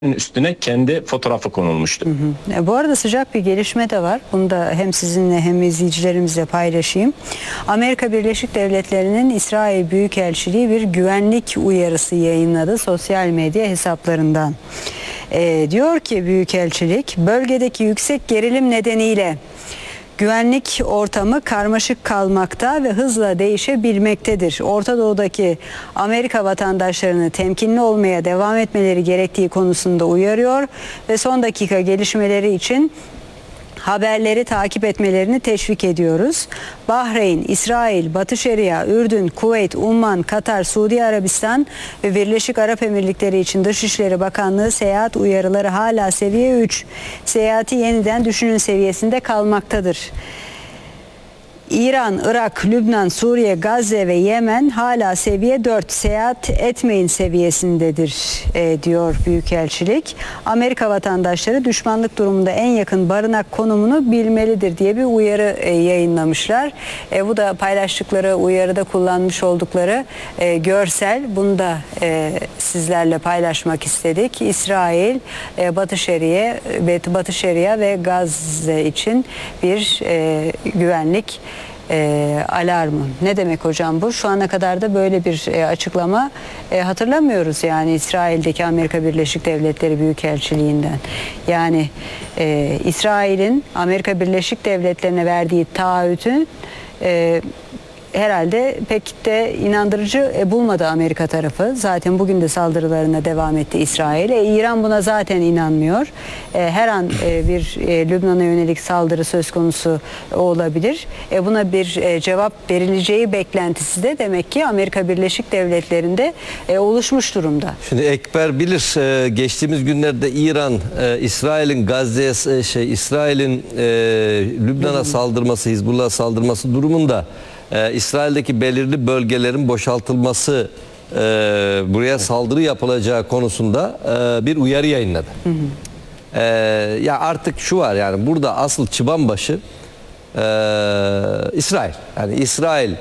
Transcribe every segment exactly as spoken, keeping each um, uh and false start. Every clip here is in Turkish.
üstüne kendi fotoğrafı konulmuştu. Hı hı. Bu arada sıcak bir gelişme de var. Bunu da hem sizinle hem izleyicilerimizle paylaşayım. Amerika Birleşik Devletleri'nin İsrail Büyükelçiliği bir güvenlik uyarısı yayınladı sosyal medya hesaplarından. E, diyor ki Büyükelçilik, bölgedeki yüksek gerilim nedeniyle güvenlik ortamı karmaşık kalmakta ve hızla değişebilmektedir. Orta Doğu'daki Amerika vatandaşlarını temkinli olmaya devam etmeleri gerektiği konusunda uyarıyor ve son dakika gelişmeleri için haberleri takip etmelerini teşvik ediyoruz. Bahreyn, İsrail, Batı Şeria, Ürdün, Kuveyt, Umman, Katar, Suudi Arabistan ve Birleşik Arap Emirlikleri için Dışişleri Bakanlığı seyahat uyarıları hala seviye üç. Seyahati yeniden düşünün seviyesinde kalmaktadır. İran, Irak, Lübnan, Suriye, Gazze ve Yemen hala seviye dört, seyahat etmeyin seviyesindedir e, diyor Büyükelçilik. Amerika vatandaşları düşmanlık durumunda en yakın barınak konumunu bilmelidir diye bir uyarı e, yayınlamışlar. E, bu da paylaştıkları uyarıda kullanmış oldukları e, görsel. Bunu da e, sizlerle paylaşmak istedik. İsrail, e, Batı Şeria, Batı Şeria ve Gazze için bir e, güvenlik E, alarmı. Ne demek hocam bu? Şu ana kadar da böyle bir e, açıklama e, hatırlamıyoruz yani İsrail'deki Amerika Birleşik Devletleri Büyükelçiliğinden. Yani e, İsrail'in Amerika Birleşik Devletleri'ne verdiği taahhütün e, herhalde pek de inandırıcı e, bulmadı Amerika tarafı. Zaten bugün de saldırılarına devam etti İsrail. E, İran buna zaten inanmıyor. E, her an e, bir e, Lübnan'a yönelik saldırı söz konusu olabilir. E, buna bir e, cevap verileceği beklentisi de demek ki Amerika Birleşik Devletleri'nde e, oluşmuş durumda. Şimdi Ekber bilir, e, geçtiğimiz günlerde İran, e, İsrail'in Gazze'ye, e, şey İsrail'in e, Lübnan'a saldırması, Hizbullah'a saldırması durumunda Ee, İsrail'deki belirli bölgelerin boşaltılması, e, buraya saldırı yapılacağı konusunda e, bir uyarı yayınladı. Hı hı. Ee, ya artık şu var, yani burada asıl çıban başı e, İsrail. Yani İsrail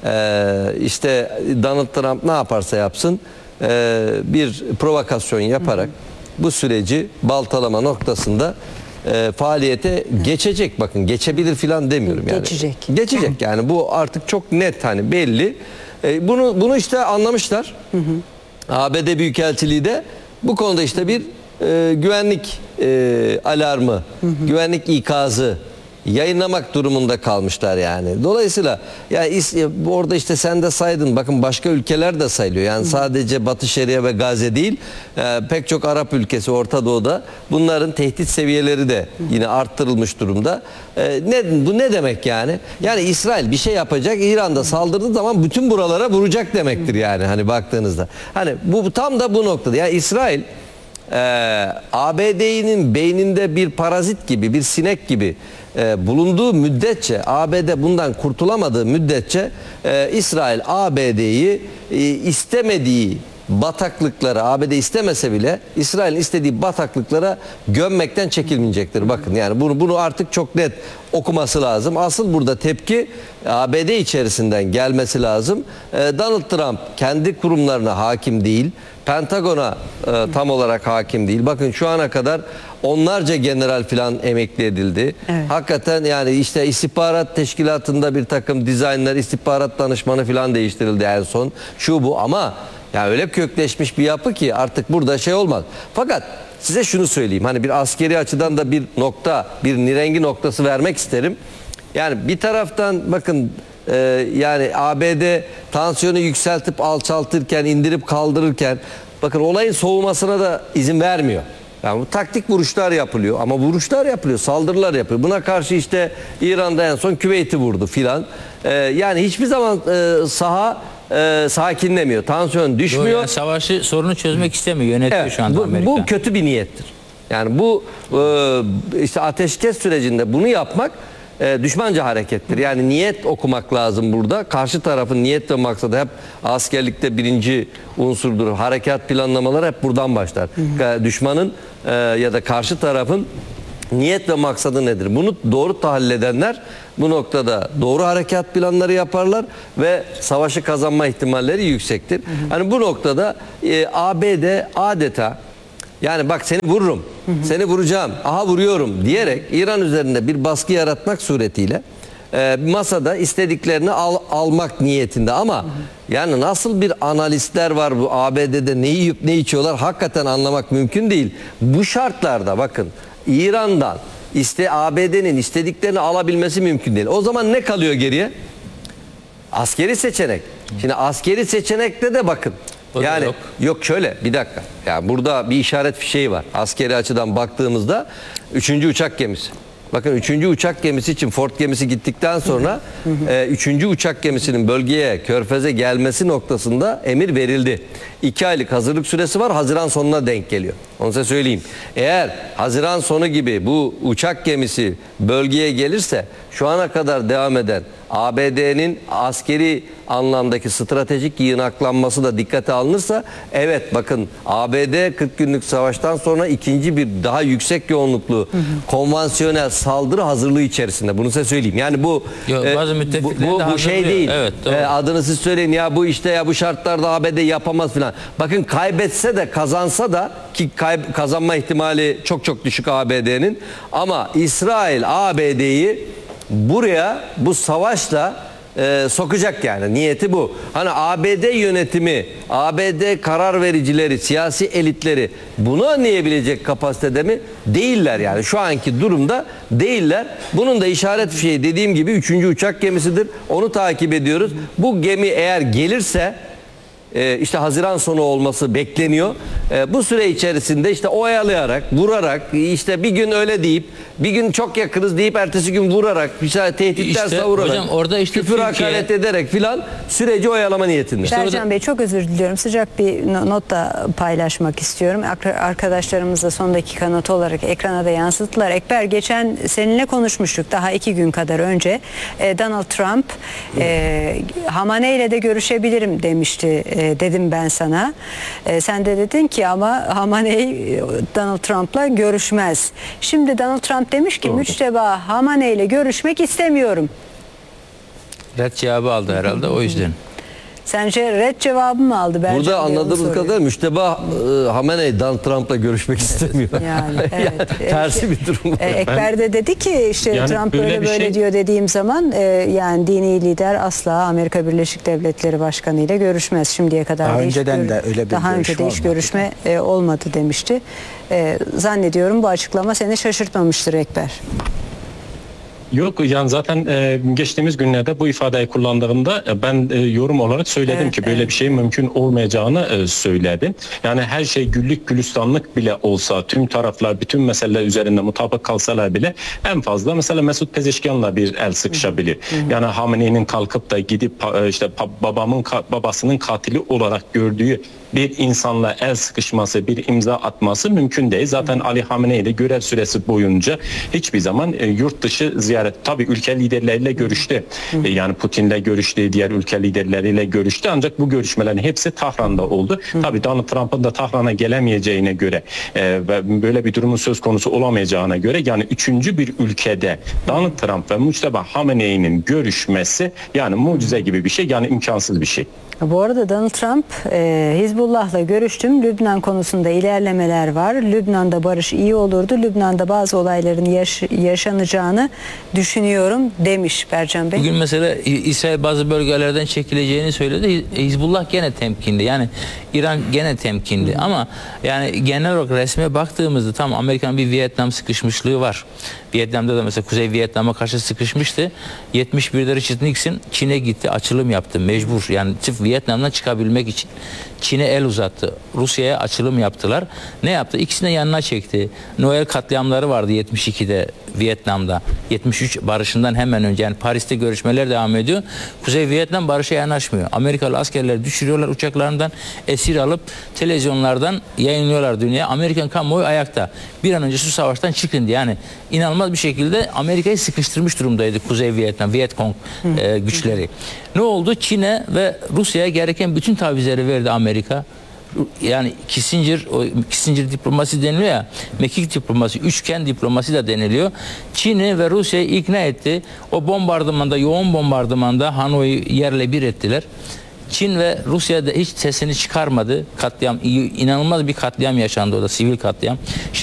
e, işte Donald Trump ne yaparsa yapsın e, bir provokasyon yaparak hı hı. bu süreci baltalama noktasında E, faaliyete geçecek. Bakın geçebilir filan demiyorum yani. Geçecek. Geçecek yani, bu artık çok net, hani belli. E, bunu bunu işte anlamışlar. Hı hı. A B D Büyükelçiliği de bu konuda işte bir e, güvenlik e, alarmı, hı hı. güvenlik ikazı yayınlamak durumunda kalmışlar yani. Dolayısıyla yani orada işte sen de saydın, bakın başka ülkeler de sayılıyor. Yani sadece Batı Şeria ve Gazze değil, e, pek çok Arap ülkesi Orta Doğu'da, bunların tehdit seviyeleri de yine arttırılmış durumda. E, ne bu ne demek yani? Yani İsrail bir şey yapacak, İran'da saldırdığı zaman bütün buralara vuracak demektir yani, hani baktığınızda. Hani bu tam da bu noktada. Yani İsrail Ee, A B D'nin beyninde bir parazit gibi, bir sinek gibi e, bulunduğu müddetçe, A B D bundan kurtulamadığı müddetçe e, İsrail A B D'yi e, istemediği bataklıklara, A B D istemese bile İsrail'in istediği bataklıklara gömmekten çekilmeyecektir. Bakın yani bunu bunu artık çok net okuması lazım. Asıl burada tepki A B D içerisinden gelmesi lazım. Ee, Donald Trump kendi kurumlarına hakim değil. Pentagon'a e, tam olarak hakim değil. Bakın şu ana kadar onlarca general filan emekli edildi. Evet. Hakikaten yani işte istihbarat teşkilatında bir takım dizaynlar, istihbarat danışmanı filan değiştirildi en son. Şu bu ama ya öyle kökleşmiş bir yapı ki artık burada şey olmaz. Fakat size şunu söyleyeyim. Hani bir askeri açıdan da bir nokta, bir nirengi noktası vermek isterim. Yani bir taraftan bakın e, yani A B D tansiyonu yükseltip alçaltırken, indirip kaldırırken bakın olayın soğumasına da izin vermiyor. Yani bu taktik vuruşlar yapılıyor ama vuruşlar yapılıyor, saldırılar yapıyor. Buna karşı işte İran'da en son Küveyt'i vurdu filan. E, yani hiçbir zaman e, saha e, sakinlemiyor. Tansiyon düşmüyor. Yani savaşı, sorunu çözmek istemiyor. Yönetiyor evet, şu anda bu, Amerika. Bu kötü bir niyettir. Yani bu e, işte ateşkes sürecinde bunu yapmak e, düşmanca harekettir. Yani niyet okumak lazım burada. Karşı tarafın niyet ve maksadı hep askerlikte birinci unsurdur. Harekat planlamaları hep buradan başlar. Hı hı. Düşmanın e, ya da karşı tarafın niyet ve maksadı nedir? Bunu doğru tahlil edenler bu noktada doğru harekat planları yaparlar ve savaşı kazanma ihtimalleri yüksektir. Hı hı. Yani bu noktada e, A B D adeta Yani bak seni vururum, hı hı. seni vuracağım, aha vuruyorum diyerek İran üzerinde bir baskı yaratmak suretiyle e, masada istediklerini al, almak niyetinde. Ama hı hı. yani nasıl bir analistler var bu A B D'de, ne yiyip ne içiyorlar hakikaten anlamak mümkün değil. Bu şartlarda bakın İran'dan iste A B D'nin istediklerini alabilmesi mümkün değil. O zaman ne kalıyor geriye? Askeri seçenek. Şimdi askeri seçenekte de bakın. O yani yok. yok şöyle bir dakika. Yani burada bir işaret fişeği var. Askeri açıdan baktığımızda üçüncü uçak gemisi. Bakın üçüncü uçak gemisi için Ford gemisi gittikten sonra e, üçüncü uçak gemisinin bölgeye, Körfez'e gelmesi noktasında emir verildi. iki aylık hazırlık süresi var. Haziran sonuna denk geliyor. Onu size söyleyeyim. Eğer Haziran sonu gibi bu uçak gemisi bölgeye gelirse şu ana kadar devam eden A B D'nin askeri anlamdaki stratejik yığınaklanması da dikkate alınırsa evet bakın A B D kırk günlük savaştan sonra ikinci bir daha yüksek yoğunluklu hı hı. konvansiyonel saldırı hazırlığı içerisinde. Bunu size söyleyeyim. Yani bu Yo, e, bazı bu, bu, bu şey değil. Evet, e, adını siz söyleyin ya bu işte ya bu şartlarda A B D yapamaz filan. Bakın kaybetse de kazansa da ki kayb- kazanma ihtimali çok çok düşük A B D'nin ama İsrail A B D'yi buraya bu savaşla e, sokacak yani. Niyeti bu. Hani A B D yönetimi, A B D karar vericileri, siyasi elitleri bunu anlayabilecek kapasitede mi? Değiller yani. Şu anki durumda değiller. Bunun da işaret fişeği dediğim gibi üçüncü uçak gemisidir. Onu takip ediyoruz. Bu gemi eğer gelirse Ee, işte Haziran sonu olması bekleniyor. Ee, bu süre içerisinde işte oyalayarak, vurarak, işte bir gün öyle deyip, bir gün çok yakınız deyip ertesi gün vurarak, işte tehditler işte, savurarak, hocam orada işte küfür Türkiye... hakaret ederek filan süreci oyalama niyetinde. İşte Bercan orada... Bey çok özür diliyorum. Sıcak bir not da paylaşmak istiyorum. Arkadaşlarımız da son dakika notu olarak ekrana da yansıttılar. Ekber geçen seninle konuşmuştuk daha iki gün kadar önce. Donald Trump e, Hamane ile de görüşebilirim demişti. Dedim ben sana. E, sen de dedin ki ama Hamaney Donald Trump'la görüşmez. Şimdi Donald Trump demiş ki müçteba Hamaney ile görüşmek istemiyorum. Red cevabı aldı herhalde o yüzden. Sence red cevabı mı aldı? Bercan Burada anladığımız kadarıyla Müşteba e, Hamenei Donald Trump'la görüşmek istemiyor. Yani, evet. yani tersi bir durum. E, Ekber de dedi ki işte yani Trump böyle böyle şey... diyor dediğim zaman e, yani dini lider asla Amerika Birleşik Devletleri Başkanı ile görüşmez. Şimdiye kadar daha da önceden hiç, de öyle bir daha önce de hiç görüşme e, olmadı demişti. E, zannediyorum bu açıklama seni şaşırtmamıştır Ekber. Yok yani zaten e, geçtiğimiz günlerde bu ifadeyi kullandığında e, ben e, yorum olarak söyledim evet, ki böyle evet. bir şey mümkün olmayacağını e, söyledim. Yani her şey güllük gülistanlık bile olsa tüm taraflar bütün meseleler üzerinde mutabık kalsalar bile en fazla mesela Mesut Pezeşkian'la bir el sıkışabilir. Hı hı. Yani Hamenei'nin kalkıp da gidip e, işte babamın babasının katili olarak gördüğü bir insanla el sıkışması, bir imza atması mümkün değil. Zaten hı. Ali Hamenei de görev süresi boyunca hiçbir zaman e, yurt dışı ziyaret, tabii ülke liderleriyle görüştü. Hı. E, yani Putin'le görüştü, diğer ülke liderleriyle görüştü. Ancak bu görüşmelerin hepsi Tahran'da oldu. Hı. Tabii Donald Trump'ın da Tahran'a gelemeyeceğine göre e, ve böyle bir durumun söz konusu olamayacağına göre yani üçüncü bir ülkede Donald Trump ve Müçteba Hamenei'nin görüşmesi yani mucize gibi bir şey, yani imkansız bir şey. Bu arada Donald Trump e, Hizbullah'la görüştüm. Lübnan konusunda ilerlemeler var. Lübnan'da barış iyi olurdu. Lübnan'da bazı olayların yaş- yaşanacağını düşünüyorum demiş Bercan Bey. Bugün mesela İsrail bazı bölgelerden çekileceğini söyledi. Hizbullah gene temkinli. Yani İran gene temkinli. Hı. Ama yani genel olarak resme baktığımızda tam Amerika'nın bir Vietnam sıkışmışlığı var. Vietnam'da da mesela Kuzey Vietnam'a karşı sıkışmıştı. yetmiş birde Richard Nixon Çin'e gitti, açılım yaptı. Mecbur yani sırf Vietnam'dan çıkabilmek için Çin'e el uzattı. Rusya'ya açılım yaptılar. Ne yaptı? İkisini de yanına çekti. Noel katliamları vardı yetmiş ikide Vietnam'da. yetmiş üç barışından hemen önce yani Paris'te görüşmeler devam ediyor. Kuzey Vietnam barışa yanaşmıyor. Amerikalı askerler düşürüyorlar uçaklarından, esir alıp televizyonlardan yayınlıyorlar dünyaya. Amerikan kamuoyu ayakta. Bir an önce şu savaştan çıkın diye. Yani inanılmaz bir şekilde Amerika'yı sıkıştırmış durumdaydı Kuzey Vietnam, Vietcong e, güçleri. Ne oldu? Çin'e ve Rusya'ya gereken bütün tavizleri verdi Amerika. Yani Kissinger, o Kissinger diplomasi deniliyor ya, mekik diplomasi, üçgen diplomasi de deniliyor. Çin'i ve Rusya'yı ikna etti. O bombardımanda, yoğun bombardımanda Hanoi'yi yerle bir ettiler. Çin ve Rusya da hiç sesini çıkarmadı. Katliam, inanılmaz bir katliam yaşandı orada, sivil katliam.